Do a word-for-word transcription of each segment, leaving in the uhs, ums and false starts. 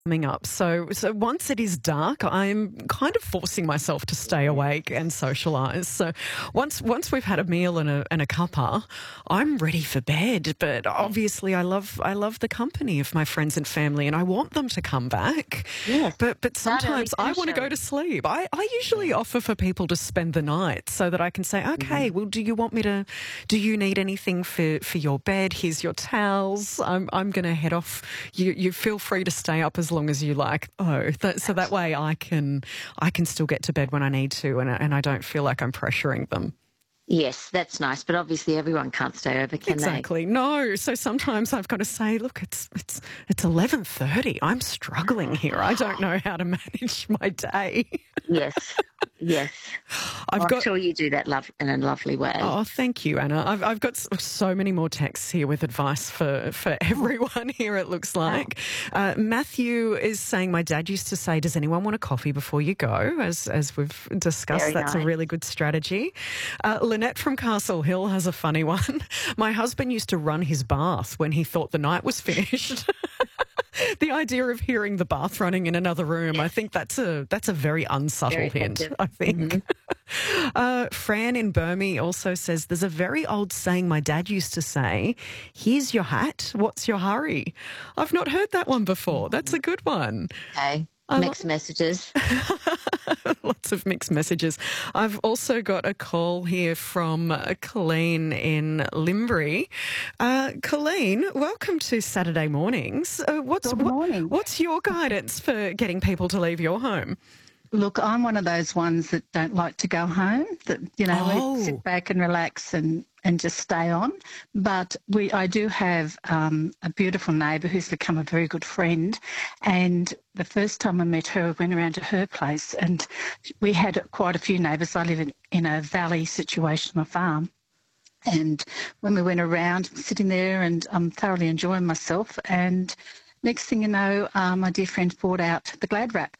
coming up. So, so once it is dark, I'm kind of forcing myself to stay awake and socialise. So once once we've had a meal and a and a cuppa, I'm ready for bed. But obviously, I love I love the company of my friends and family, and I want them to come back. Yes. But but Start early, sometimes I finish want to go early. to sleep. I, I usually offer for people to spend the night so that I can say, okay, well, do you want me to? Do you need anything for, for your bed? Here's your towels. I'm I'm going to head off. You you feel free to stay up as long as you like. Oh, that, so that way I can I can still get to bed when I need to, and and I don't feel like I'm pressuring them. Yes, that's nice, but obviously everyone can't stay over, can Exactly. No. So sometimes I've got to say, look, it's it's it's eleven thirty. I'm struggling here. I don't know how to manage my day. they? Yes, yes. I've I'm got. sure you do that love in a lovely way. Oh, thank you, Anna. I've I've got so many more texts here with advice for, for everyone here, it looks like. Uh, Matthew is saying, my dad used to say, does anyone want a coffee before you go? As as we've discussed, Very that's nice. a really good strategy. Uh, Lynette from Castle Hill has a funny one. My husband used to run his bath when he thought the night was finished. The idea of hearing the bath running in another room, I think that's a that's a very unsubtle Very hint, effective. I think. uh, Fran in Burmie also says, there's a very old saying my dad used to say, here's your hat, what's your hurry? I've not heard that one before. That's a good one. Okay, I lo- mixed messages. Lots of mixed messages. I've also got a call here from uh, Colleen in Limbury. Uh, Colleen, welcome to Saturday Mornings. Uh, what's Good morning. What, what's your guidance for getting people to leave your home? Look, I'm one of those ones that don't like to go home, that, you know, Oh. we sit back and relax and, and just stay on. But we, I do have um, a beautiful neighbour who's become a very good friend. And the first time I met her, I went around to her place and we had quite a few neighbours. I live in, in a valley situation, a farm. And when we went around, sitting there and I'm thoroughly enjoying myself. And next thing you know, um, my dear friend brought out the Glad wrap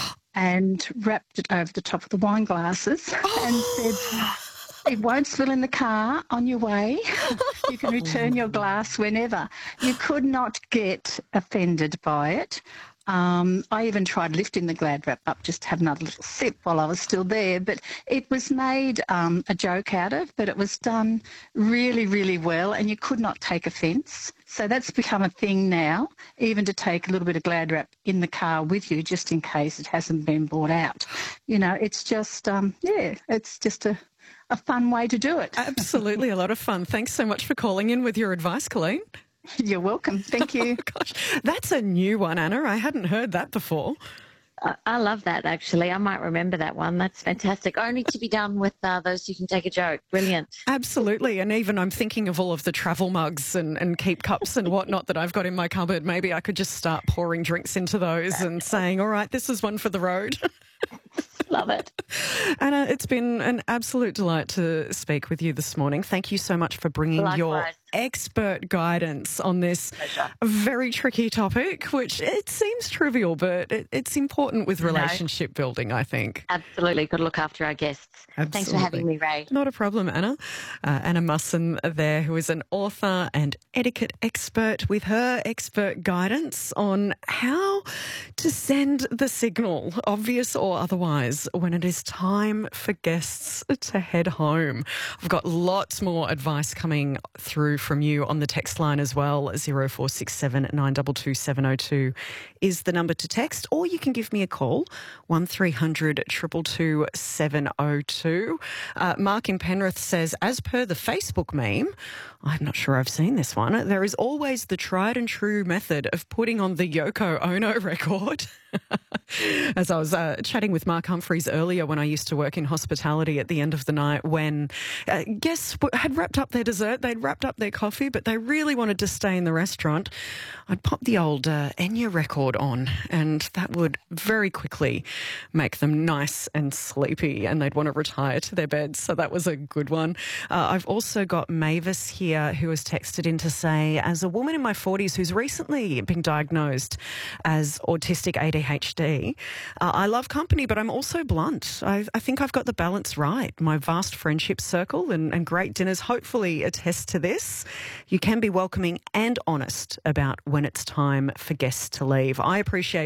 and wrapped it over the top of the wine glasses and said, it won't spill in the car on your way. You can return your glass whenever. You could not get offended by it. Um, I even tried lifting the Glad wrap up just to have another little sip while I was still there, but it was made um, a joke out of, but it was done really, really well, and you could not take offence. So that's become a thing now, even to take a little bit of Glad wrap in the car with you just in case it hasn't been bought out. You know, it's just, um, yeah, it's just a, a fun way to do it. Absolutely, a lot of fun. Thanks so much for calling in with your advice, Colleen. You're welcome. Thank you. Gosh, that's a new one, Anna. I hadn't heard that before. I, I love that, actually. I might remember that one. That's fantastic. Only to be done with uh, those who can take a joke. Brilliant. Absolutely. And even I'm thinking of all of the travel mugs and, and keep cups and whatnot that I've got in my cupboard. Maybe I could just start pouring drinks into those and saying, all right, this is one for the road. Love it. Anna, it's been an absolute delight to speak with you this morning. Thank you so much for bringing your Likewise. expert guidance on this Pleasure. very tricky topic, which it seems trivial, but it, it's important with No. relationship building, I think. Absolutely. Got to look after our guests. Thanks for having me, Ray. Not a problem, Anna. Uh, Anna Musson there, who is an author and etiquette expert, with her expert guidance on how to send the signal, obvious or otherwise, when it is time for guests to head home. I've got lots more advice coming through from you on the text line as well. zero four six seven nine two two seven zero two is the number to text, or you can give me a call, one three hundred two two two seven zero two. Uh, Mark in Penrith says, as per the Facebook meme, I'm not sure I've seen this one, there is always the tried and true method of putting on the Yoko Ono record. As I was uh, chatting with Mark Humphreys earlier when I used to work in hospitality at the end of the night, when uh, guests w- had wrapped up their dessert, they'd wrapped up their coffee, but they really wanted to stay in the restaurant, I'd pop the old uh, Enya record on, and that would very quickly make them nice and sleepy, and they'd want to retire to their beds. So that was a good one. Uh, I've also got Mavis here who has texted in to say, as a woman in my forties who's recently been diagnosed as autistic A D H D, uh, I love company, but I'm also blunt. I, I think I've got the balance right. My vast friendship circle and, and great dinners hopefully attest to this. You can be welcoming and honest about when it's time for guests to leave. I appreciate